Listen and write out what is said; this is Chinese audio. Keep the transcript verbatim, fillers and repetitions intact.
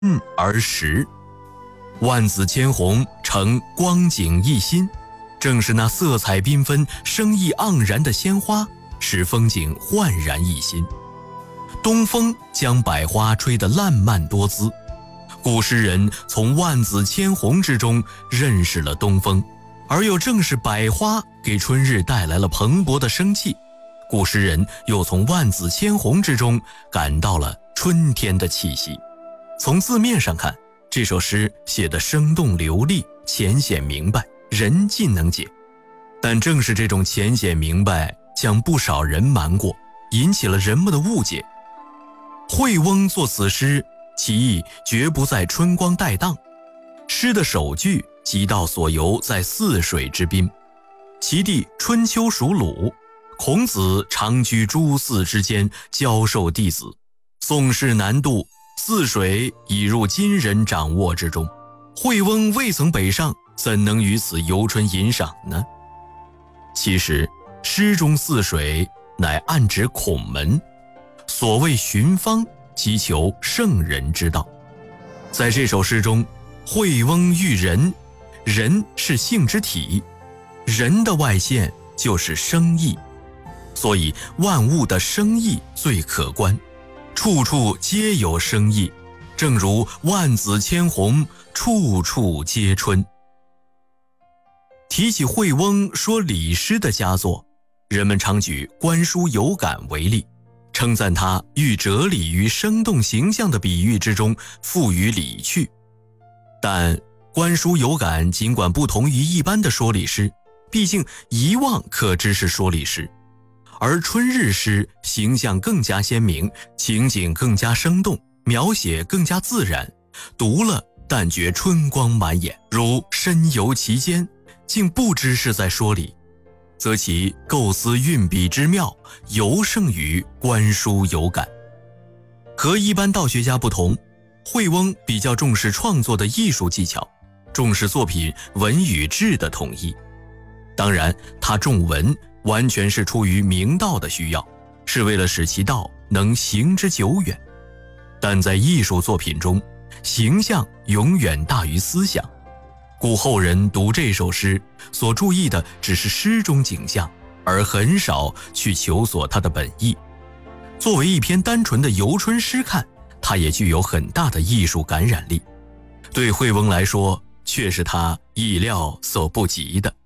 而实。万紫千红呈光景一新，正是那色彩缤纷、生意盎然的鲜花，使风景焕然一新。东风将百花吹得烂漫多姿，古诗人从万紫千红之中认识了东风，而又正是百花给春日带来了蓬勃的生气，古诗人又从万紫千红之中感到了春天的气息。从字面上看，这首诗写得生动流利，浅显明白，人尽能解。但正是这种浅显明白，将不少人瞒过，引起了人们的误解。惠翁作此诗，其意绝不在春光带荡。诗的首句即道所游在泗水之滨，其地春秋属鲁，孔子常居诸泗之间，教授弟子。宋室南渡，泗水已入今人掌握之中，惠翁未曾北上，怎能于此游春吟赏呢？其实诗中泗水乃暗指孔门，所谓寻芳，即求圣人之道。在这首诗中，惠翁喻人，人是性之体，人的外现就是生意，所以万物的生意最可观，处处皆有生意，正如万紫千红，处处皆春。提起惠翁说礼诗的佳作，人们常举观书有感为例，称赞他寓哲理于生动形象的比喻之中，赋予理趣。但观书有感尽管不同于一般的说理诗，毕竟遗忘可知是说理诗，而春日诗形象更加鲜明，情景更加生动，描写更加自然，读了但觉春光满眼，如身游其间，竟不知是在说理，则其构思运笔之妙，尤胜于观书有感。和一般道学家不同，惠翁比较重视创作的艺术技巧，重视作品文与质的统一。当然，他重文完全是出于明道的需要，是为了使其道能行之久远。但在艺术作品中，形象永远大于思想，故后人读这首诗所注意的只是诗中景象，而很少去求索它的本意。作为一篇单纯的游春诗看，它也具有很大的艺术感染力，对惠翁来说却是他意料所不及的。